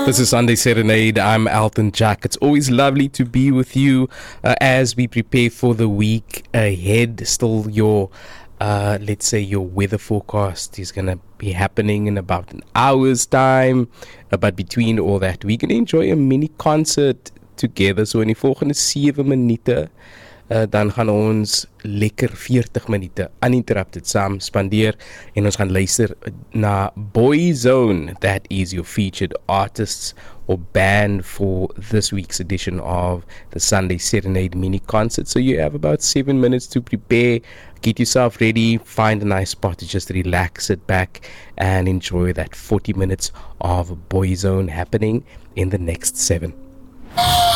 This is Sunday Serenade. I'm Alton Jack. It's always lovely to be with you as we prepare for the week ahead. Still your, let's say your weather forecast is going to be happening in about an hour's time. But between all that, we're going to enjoy a mini concert together. So in die volgende 7 minute, dan gaan ons lekker 40 minute uninterrupted saam spandeer en ons gaan luister na Boyzone. That is your featured artists or band for this week's edition of the Sunday Serenade mini concert. So you have about 7 minutes to prepare, get yourself ready, find a nice spot to just relax, sit back and enjoy that 40 minutes of Boyzone happening in the next 7.